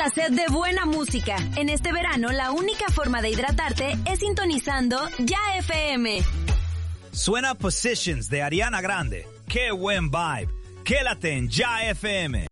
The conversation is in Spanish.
la sed de buena música. En este verano, la única forma de hidratarte es sintonizando Ya FM. Suena Positions de Ariana Grande. ¡Qué buen vibe! Quédate en Ya FM.